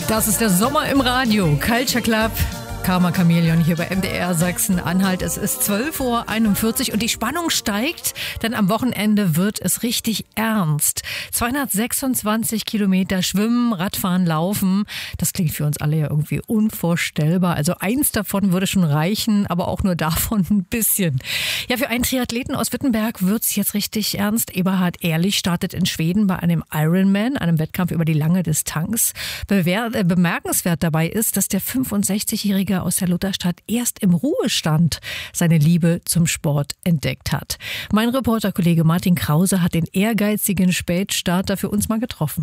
Das ist der Sommer im Radio. Culture Club. Karma Chameleon hier bei MDR Sachsen-Anhalt. Es ist 12:41 Uhr und die Spannung steigt, denn am Wochenende wird es richtig ernst. 226 Kilometer schwimmen, Radfahren, laufen. Das klingt für uns alle ja irgendwie unvorstellbar. Also eins davon würde schon reichen, aber auch nur davon ein bisschen. Ja, für einen Triathleten aus Wittenberg wird's jetzt richtig ernst. Eberhard Ehrlich startet in Schweden bei einem Ironman, einem Wettkampf über die lange Distanz. Bemerkenswert dabei ist, dass der 65-Jährige aus der Lutherstadt erst im Ruhestand seine Liebe zum Sport entdeckt hat. Mein Reporterkollege Martin Krause hat den ehrgeizigen Spätstarter für uns mal getroffen.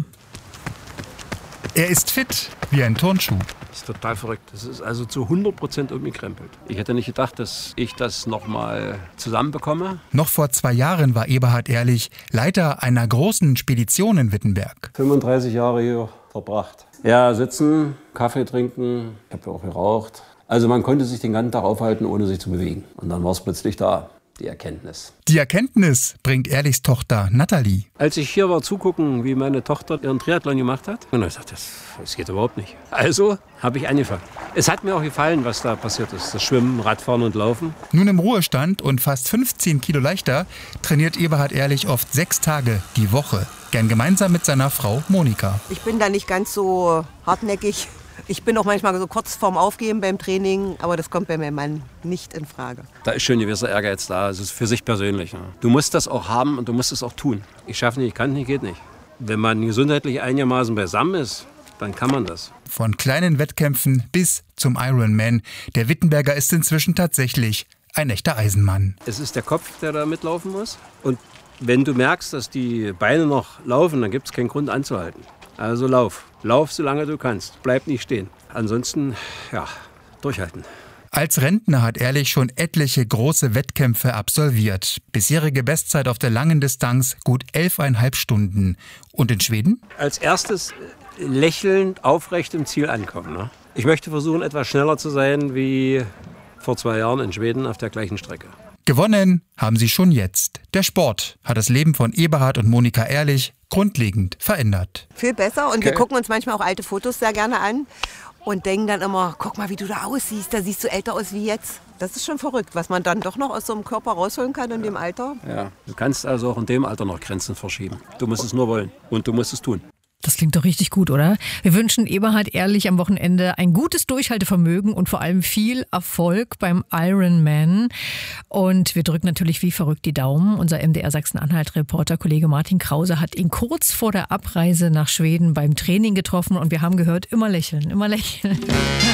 Er ist fit wie ein Turnschuh. Das ist total verrückt. Das ist also zu 100% umgekrempelt. Ich hätte nicht gedacht, dass ich das nochmal zusammenbekomme. Noch vor 2 Jahren war Eberhard Ehrlich Leiter einer großen Spedition in Wittenberg. 35 Jahre hier verbracht. Ja, sitzen, Kaffee trinken, ich habe ja auch geraucht. Also man konnte sich den ganzen Tag aufhalten, ohne sich zu bewegen. Und dann war es plötzlich da, die Erkenntnis. Die Erkenntnis bringt Ehrlichs Tochter Nathalie. Als ich hier war zugucken, wie meine Tochter ihren Triathlon gemacht hat, und ich dachte, das geht überhaupt nicht. Also habe ich angefangen. Es hat mir auch gefallen, was da passiert ist. Das Schwimmen, Radfahren und Laufen. Nun im Ruhestand und fast 15 Kilo leichter trainiert Eberhard Ehrlich oft 6 Tage die Woche. Gern gemeinsam mit seiner Frau Monika. Ich bin da nicht ganz so hartnäckig. Ich bin auch manchmal so kurz vorm Aufgeben beim Training, aber das kommt bei meinem Mann nicht in Frage. Da ist schon ein gewisser Ehrgeiz da, also für sich persönlich. Ne? Du musst das auch haben und du musst es auch tun. Ich schaffe nicht, ich kann nicht, geht nicht. Wenn man gesundheitlich einigermaßen beisammen ist, dann kann man das. Von kleinen Wettkämpfen bis zum Ironman. Der Wittenberger ist inzwischen tatsächlich ein echter Eisenmann. Es ist der Kopf, der da mitlaufen muss. Und wenn du merkst, dass die Beine noch laufen, dann gibt es keinen Grund anzuhalten. Also lauf. Lauf, solange du kannst. Bleib nicht stehen. Ansonsten, ja, durchhalten. Als Rentner hat Ehrlich schon etliche große Wettkämpfe absolviert. Bisherige Bestzeit auf der langen Distanz gut 11,5 Stunden. Und in Schweden? Als erstes lächelnd aufrecht im Ziel ankommen. Ne? Ich möchte versuchen, etwas schneller zu sein wie vor 2 Jahren in Schweden auf der gleichen Strecke. Gewonnen haben sie schon jetzt. Der Sport hat das Leben von Eberhard und Monika Ehrlich grundlegend verändert. Viel besser und wir gucken uns manchmal auch alte Fotos sehr gerne an und denken dann immer, guck mal, wie du da aussiehst, da siehst du älter aus wie jetzt. Das ist schon verrückt, was man dann doch noch aus so einem Körper rausholen kann in dem Alter. Ja, du kannst also auch in dem Alter noch Grenzen verschieben. Du musst es nur wollen und du musst es tun. Das klingt doch richtig gut, oder? Wir wünschen Eberhard Ehrlich am Wochenende ein gutes Durchhaltevermögen und vor allem viel Erfolg beim Ironman. Und wir drücken natürlich wie verrückt die Daumen. Unser MDR Sachsen-Anhalt-Reporter, Kollege Martin Krause, hat ihn kurz vor der Abreise nach Schweden beim Training getroffen. Und wir haben gehört, immer lächeln, immer lächeln.